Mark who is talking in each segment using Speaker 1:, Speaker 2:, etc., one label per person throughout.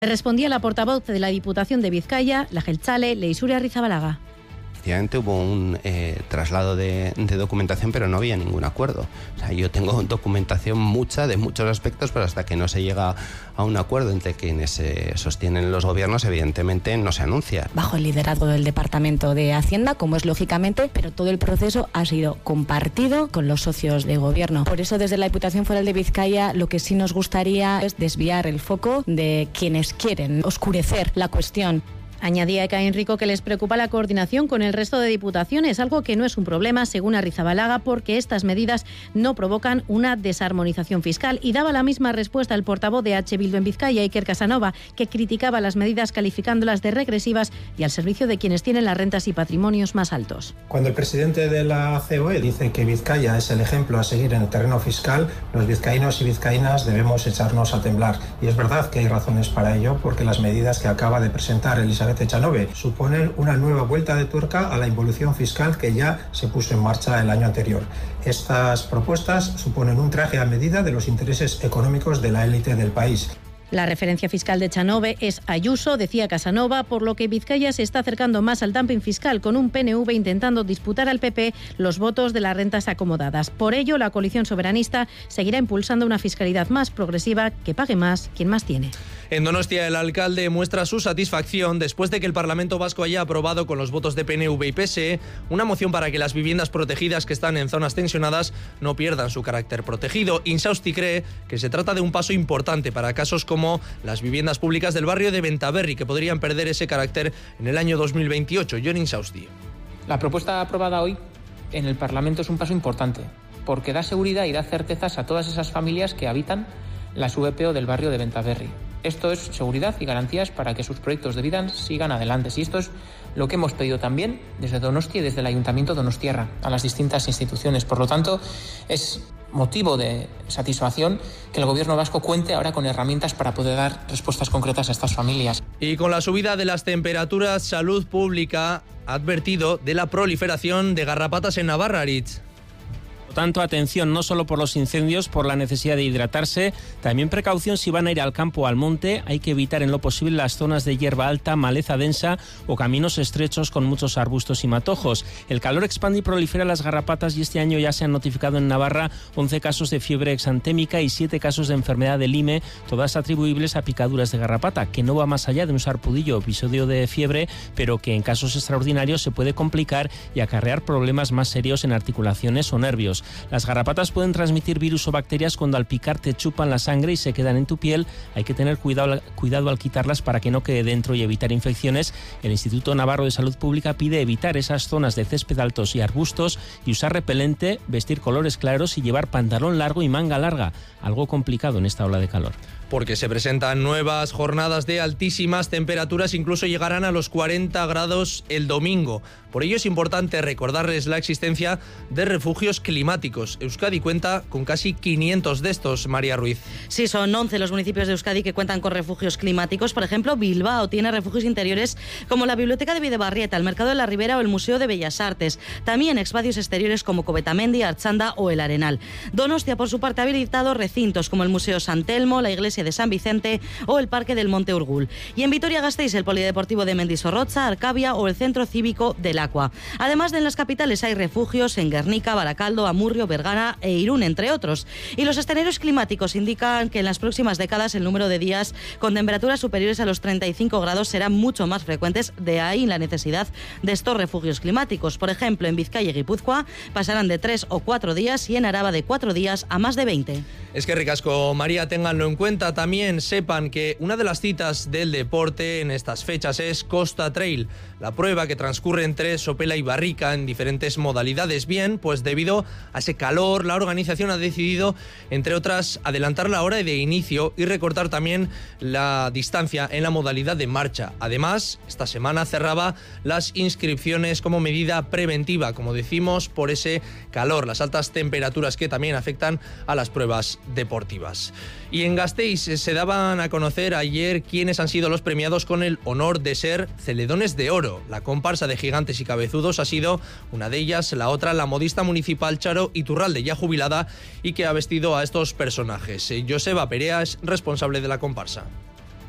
Speaker 1: Respondía la portavoz de la Diputación de Vizcaya, la Jeltzale, Leixure Arrizabalaga.
Speaker 2: Efectivamente hubo un traslado de documentación, pero no había ningún acuerdo. O sea, yo tengo documentación mucha de muchos aspectos, pero hasta que no se llega a un acuerdo entre quienes sostienen los gobiernos, evidentemente no se anuncia.
Speaker 3: Bajo el liderazgo del Departamento de Hacienda, como es lógicamente, pero todo el proceso ha sido compartido con los socios de gobierno. Por eso, desde la Diputación Foral de Vizcaya, lo que sí nos gustaría es desviar el foco de quienes quieren oscurecer la cuestión.
Speaker 1: Añadía Ekain Rico que les preocupa la coordinación con el resto de diputaciones, algo que no es un problema, según Arrizabalaga, porque estas medidas no provocan una desarmonización fiscal. Y daba la misma respuesta el portavoz de H. Bildu en Vizcaya, Iker Casanova, que criticaba las medidas calificándolas de regresivas y al servicio de quienes tienen las rentas y patrimonios más altos.
Speaker 4: Cuando el presidente de la COE dice que Vizcaya es el ejemplo a seguir en el terreno fiscal, los vizcaínos y vizcaínas debemos echarnos a temblar. Y es verdad que hay razones para ello, porque las medidas que acaba de presentar Elizabeth Echanove suponen una nueva vuelta de tuerca a la involución fiscal que ya se puso en marcha el año anterior. Estas propuestas suponen un traje a medida de los intereses económicos de la élite del país.
Speaker 1: La referencia fiscal de Echanove es Ayuso, decía Casanova, por lo que Vizcaya se está acercando más al dumping fiscal, con un PNV intentando disputar al PP los votos de las rentas acomodadas. Por ello, la coalición soberanista seguirá impulsando una fiscalidad más progresiva, que pague más quien más tiene.
Speaker 5: En Donostia, el alcalde muestra su satisfacción después de que el Parlamento Vasco haya aprobado con los votos de PNV y PSE una moción para que las viviendas protegidas que están en zonas tensionadas no pierdan su carácter protegido. Insausti cree que se trata de un paso importante para casos como las viviendas públicas del barrio de Bentaberri, que podrían perder ese carácter en el año 2028. Jon Insausti.
Speaker 6: La propuesta aprobada hoy en el Parlamento es un paso importante, porque da seguridad y da certezas a todas esas familias que habitan las VPO del barrio de Bentaberri. Esto es seguridad y garantías para que sus proyectos de vida sigan adelante. Y esto es lo que hemos pedido también desde Donostia y desde el Ayuntamiento donostiarra a las distintas instituciones. Por lo tanto, es motivo de satisfacción que el Gobierno vasco cuente ahora con herramientas para poder dar respuestas concretas a estas familias.
Speaker 5: Y con la subida de las temperaturas, Salud Pública ha advertido de la proliferación de garrapatas en Navarra, Aritz.
Speaker 7: Por tanto, atención no solo por los incendios, por la necesidad de hidratarse, también precaución si van a ir al campo o al monte. Hay que evitar en lo posible las zonas de hierba alta, maleza densa o caminos estrechos con muchos arbustos y matojos. El calor expande y prolifera las garrapatas y este año ya se han notificado en Navarra 11 casos de fiebre exantémica y 7 casos de enfermedad de Lyme, todas atribuibles a picaduras de garrapata, que no va más allá de un sarpullido o episodio de fiebre, pero que en casos extraordinarios se puede complicar y acarrear problemas más serios en articulaciones o nervios. Las garrapatas pueden transmitir virus o bacterias cuando al picar te chupan la sangre y se quedan en tu piel. Hay que tener cuidado al quitarlas para que no quede dentro y evitar infecciones. El Instituto Navarro de Salud Pública pide evitar esas zonas de césped altos y arbustos y usar repelente, vestir colores claros y llevar pantalón largo y manga larga, algo complicado en esta ola de calor.
Speaker 5: Porque se presentan nuevas jornadas de altísimas temperaturas, incluso llegarán a los 40 grados el domingo. Por ello es importante recordarles la existencia de refugios climáticos. Euskadi cuenta con casi 500 de estos, María Ruiz.
Speaker 8: Sí, son 11 los municipios de Euskadi que cuentan con refugios climáticos. Por ejemplo, Bilbao tiene refugios interiores como la Biblioteca de Bidebarrieta, el Mercado de la Ribera o el Museo de Bellas Artes. También espacios exteriores como Covetamendi, Archanda o el Arenal. Donostia, por su parte, ha habilitado recintos como el Museo San Telmo, la Iglesia de San Vicente o el Parque del Monte Urgul. Y en Vitoria-Gasteiz, el Polideportivo de Mendizorroza, Arcabia o el Centro Cívico del Aqua. Además de en las capitales hay refugios en Guernica, Baracaldo, Amurrio, Bergara e Irún, entre otros. Y los escenarios climáticos indican que en las próximas décadas el número de días con temperaturas superiores a los 35 grados serán mucho más frecuentes, de ahí la necesidad de estos refugios climáticos. Por ejemplo, en Vizcaya y Guipúzcoa pasarán de 3 o 4 días y en Araba de 4 días a más de 20.
Speaker 5: Es que ricasco, María, ténganlo en cuenta. También sepan que una de las citas del deporte en estas fechas es Costa Trail, la prueba que transcurre entre Sopela y Barrica en diferentes modalidades. Bien, pues debido a ese calor, la organización ha decidido, entre otras, adelantar la hora de inicio y recortar también la distancia en la modalidad de marcha. Además, esta semana cerraba las inscripciones como medida preventiva, como decimos, por ese calor, las altas temperaturas que también afectan a las pruebas deportivas. Y en Gasteiz se daban a conocer ayer quiénes han sido los premiados con el honor de ser Celedones de Oro. La comparsa de Gigantes y Cabezudos ha sido una de ellas, la otra la modista municipal Charo Iturralde, ya jubilada y que ha vestido a estos personajes. Joseba Perea es responsable de la comparsa.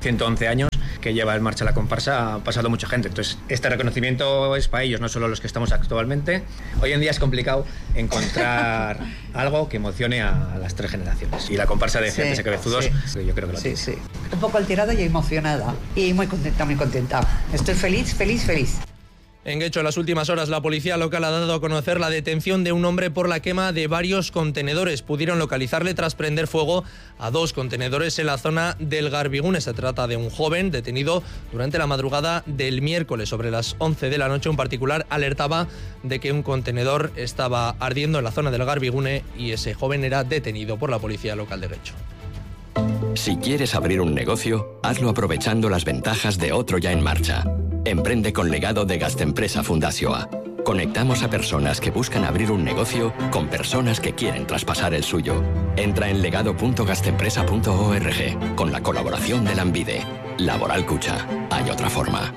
Speaker 9: 111 años que lleva en marcha la comparsa, ha pasado mucha gente. Entonces, este reconocimiento es para ellos, no solo los que estamos actualmente. Hoy en día es complicado encontrar algo que emocione a las 3 generaciones. Y la comparsa de Gigantes y Cabezudos, yo creo que lo tiene.
Speaker 10: Sí. Un poco alterada y emocionada. Y muy contenta, muy contenta. Estoy feliz.
Speaker 5: En Guecho, en las últimas horas, la policía local ha dado a conocer la detención de un hombre por la quema de varios contenedores. Pudieron localizarle tras prender fuego a 2 contenedores en la zona del Garbigune. Se trata de un joven detenido durante la madrugada del miércoles. Sobre las 11 de la noche, un particular alertaba de que un contenedor estaba ardiendo en la zona del Garbigune y ese joven era detenido por la policía local de Guecho.
Speaker 11: Si quieres abrir un negocio, hazlo aprovechando las ventajas de otro ya en marcha. Emprende con Legado de Gastempresa Fundazioa. Conectamos a personas que buscan abrir un negocio con personas que quieren traspasar el suyo. Entra en legado.gastempresa.org con la colaboración de Lanbide. Laboral Cucha. Hay otra forma.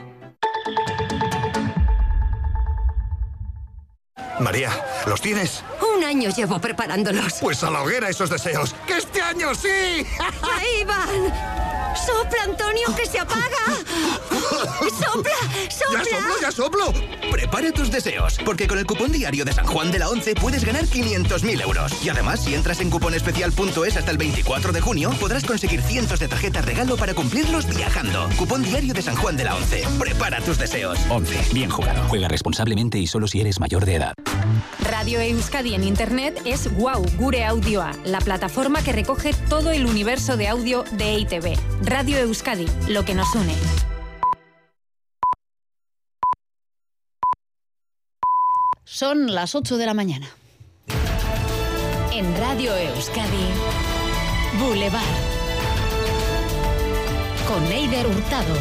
Speaker 12: María, ¿los tienes?
Speaker 13: Un año llevo preparándolos.
Speaker 12: Pues a la hoguera esos deseos. ¡Que este año sí!
Speaker 13: ¡Ahí van! ¡Sopla, Antonio, que se apaga! ¡Sopla!
Speaker 12: ¡Ya soplo! Prepara tus deseos, porque con el cupón diario de San Juan de la 11 puedes ganar 500.000 euros. Y además, si entras en cuponespecial.es hasta el 24 de junio, podrás conseguir cientos de tarjetas regalo para cumplirlos viajando. Cupón diario de San Juan de la 11. Prepara tus deseos.
Speaker 14: 11. Bien jugado. Juega responsablemente y solo si eres mayor de edad.
Speaker 15: Radio Euskadi en Internet es Wow Gure Audioa, la plataforma que recoge todo el universo de audio de EITB. Radio Euskadi, lo que nos une.
Speaker 16: Son las 8 de la mañana.
Speaker 15: En Radio Euskadi, Boulevard. Con Eider Hurtado.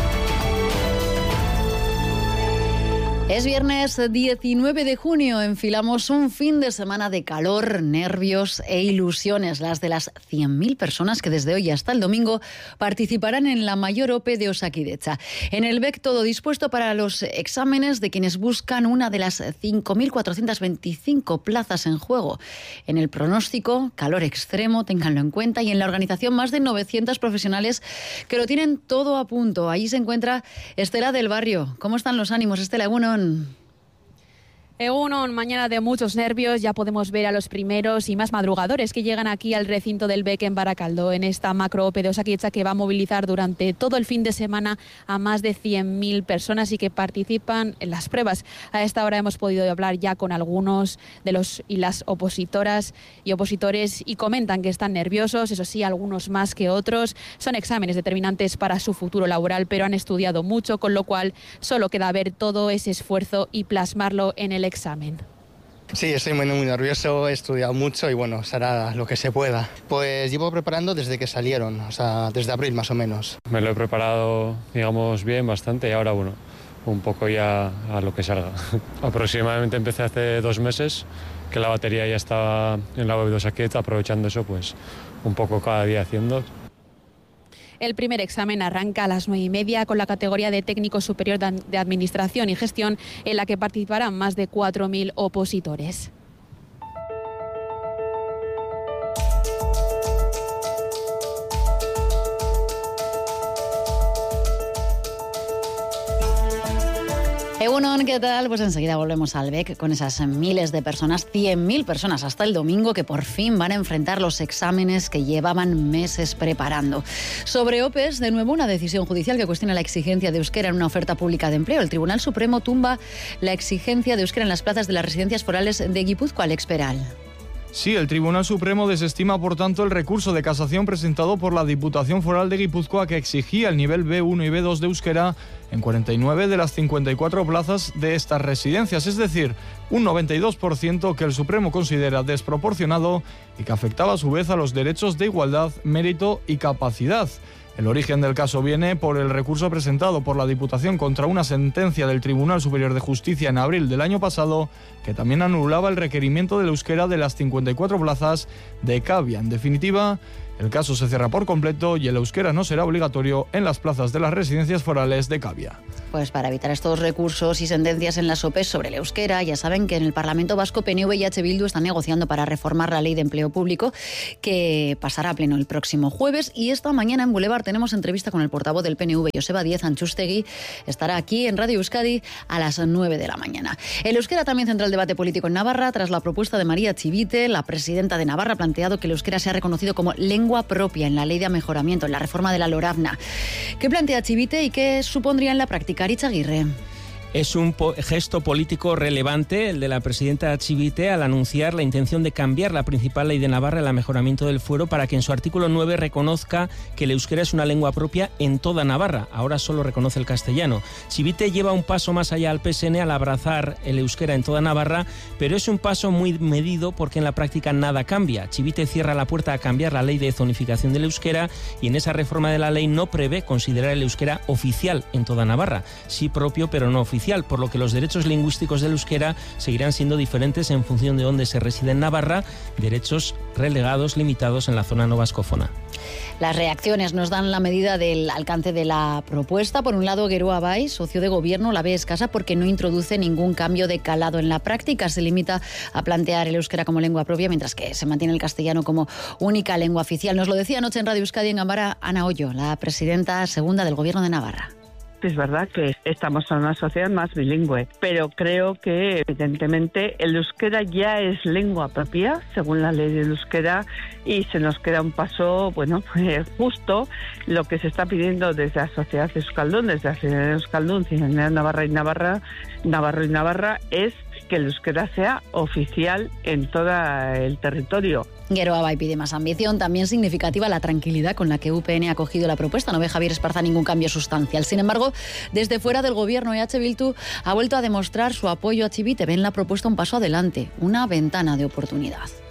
Speaker 16: Es viernes 19 de junio, enfilamos un fin de semana de calor, nervios e ilusiones, las de las 100.000 personas que desde hoy hasta el domingo participarán en la mayor OPE de Osakidetza. En el BEC todo dispuesto para los exámenes de quienes buscan una de las 5.425 plazas en juego. En el pronóstico, calor extremo, ténganlo en cuenta, y en la organización más de 900 profesionales que lo tienen todo a punto. Allí se encuentra Estela del Barrio. ¿Cómo están los ánimos, Estela? Egunon.
Speaker 17: Egunon, mañana de muchos nervios, ya podemos ver a los primeros y más madrugadores que llegan aquí al recinto del BEC en Baracaldo, en esta macro OPE de Osakidetza que va a movilizar durante todo el fin de semana a más de 100.000 personas y que participan en las pruebas. A esta hora hemos podido hablar ya con algunos de los y las opositoras y opositores y comentan que están nerviosos, eso sí, algunos más que otros. Son exámenes determinantes para su futuro laboral, pero han estudiado mucho, con lo cual solo queda ver todo ese esfuerzo y plasmarlo en el examen.
Speaker 18: Sí, estoy muy nervioso, he estudiado mucho y bueno, será lo que se pueda. Pues llevo preparando desde que salieron, o sea, desde abril más o menos.
Speaker 19: Me lo he preparado, digamos, bien, bastante, y ahora, bueno, un poco ya a lo que salga. Aproximadamente empecé hace 2 meses, que la batería ya estaba en la web de Osakidetza, aprovechando eso, pues un poco cada día haciendo.
Speaker 17: El primer examen arranca a las 9:30 con la categoría de técnico superior de Administración y Gestión, en la que participarán más de 4.000 opositores.
Speaker 16: Egunon, ¿qué tal? Pues enseguida volvemos al BEC con esas miles de personas, 100.000 personas hasta el domingo, que por fin van a enfrentar los exámenes que llevaban meses preparando. Sobre OPEs, de nuevo una decisión judicial que cuestiona la exigencia de euskera en una oferta pública de empleo. El Tribunal Supremo tumba la exigencia de euskera en las plazas de las residencias forales de Guipúzcoa. Alex Peral.
Speaker 20: Sí, el Tribunal Supremo desestima, por tanto, el recurso de casación presentado por la Diputación Foral de Guipúzcoa, que exigía el nivel B1 y B2 de euskera en 49 de las 54 plazas de estas residencias, es decir, un 92% que el Supremo considera desproporcionado y que afectaba a su vez a los derechos de igualdad, mérito y capacidad. El origen del caso viene por el recurso presentado por la Diputación contra una sentencia del Tribunal Superior de Justicia en abril del año pasado, que también anulaba el requerimiento del euskera de las 54 plazas de Cavia. En definitiva, El caso se cierra por completo y el euskera no será obligatorio en las plazas de las residencias forales de Cavia.
Speaker 16: Pues para evitar estos recursos y sentencias en las OPE sobre el euskera, ya saben que en el Parlamento Vasco PNV y H. Bildu están negociando para reformar la ley de empleo público que pasará a pleno el próximo jueves. Y esta mañana en Boulevard tenemos entrevista con el portavoz del PNV, Joseba Díez Antxustegi. Estará aquí en Radio Euskadi a las 9 de la mañana. El euskera también centra el debate político en Navarra tras la propuesta de María Chivite. La presidenta de Navarra ha planteado que el euskera sea reconocido como lengua propia en la ley de amejoramiento, en la reforma de la LORAVNA. ¿Qué plantea Chivite y qué supondría en la práctica? Aritz Aguirre.
Speaker 7: Es un gesto político relevante el de la presidenta Chivite al anunciar la intención de cambiar la principal ley de Navarra, el mejoramiento del fuero, para que en su artículo 9 reconozca que el euskera es una lengua propia en toda Navarra. Ahora solo reconoce el castellano. Chivite lleva un paso más allá al PSN al abrazar el euskera en toda Navarra, pero es un paso muy medido porque en la práctica nada cambia. Chivite cierra la puerta a cambiar la ley de zonificación del euskera y en esa reforma de la ley no prevé considerar el euskera oficial en toda Navarra. Sí propio, pero no oficial, por lo que los derechos lingüísticos del euskera seguirán siendo diferentes en función de dónde se reside en Navarra, derechos relegados, limitados en la zona no vascófona.
Speaker 16: Las reacciones nos dan la medida del alcance de la propuesta. Por un lado, Geroa Bai, socio de gobierno, la ve escasa porque no introduce ningún cambio de calado en la práctica. Se limita a plantear el euskera como lengua propia, mientras que se mantiene el castellano como única lengua oficial. Nos lo decía anoche en Radio Euskadi en Gambara Ana Ollo, la presidenta segunda del gobierno de Navarra.
Speaker 21: Es verdad que estamos en una sociedad más bilingüe, pero creo que evidentemente el euskera ya es lengua propia, según la ley del euskera, y se nos queda un paso, justo lo que se está pidiendo desde la sociedad euskaldun, desde la sociedad euskaldun, Navarra y Navarra, es que el euskera sea oficial en todo el territorio.
Speaker 16: Geroa Bai pide más ambición, también significativa la tranquilidad con la que UPN ha acogido la propuesta. No ve Javier Esparza ningún cambio sustancial. Sin embargo, desde fuera del gobierno, EH Bildu ha vuelto a demostrar su apoyo a Chivite. Ven la propuesta un paso adelante, una ventana de oportunidad.